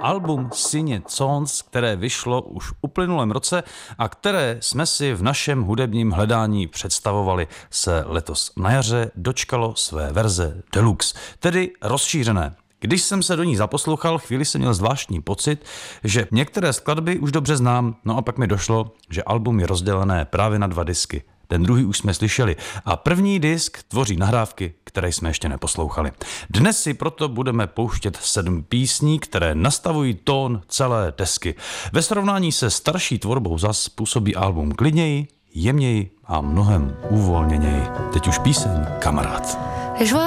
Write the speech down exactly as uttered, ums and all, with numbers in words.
album Signé Songs, které vyšlo už v uplynulém roce a které jsme si v našem hudebním hledání představovali, se letos na jaře dočkalo své verze deluxe, tedy rozšířené. Když jsem se do ní zaposlouchal, chvíli jsem měl zvláštní pocit, že některé skladby už dobře znám, no a pak mi došlo, že album je rozdělené právě na dva disky. Ten druhý už jsme slyšeli a první disk tvoří nahrávky, které jsme ještě neposlouchali. Dnes si proto budeme pouštět sedm písní, které nastavují tón celé desky. Ve srovnání se starší tvorbou zas působí album klidněji, jemněji a mnohem uvolněněji. Teď už píseň Kamarád.